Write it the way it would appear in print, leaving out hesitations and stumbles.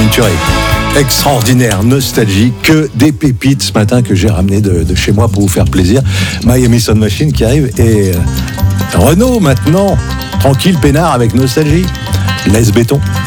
Une tuerie. Extraordinaire, nostalgie, que des pépites ce matin que j'ai ramené de chez moi pour vous faire plaisir. Miami Sound Machine qui arrive et Renaud maintenant, tranquille, peinard avec nostalgie. Laisse béton.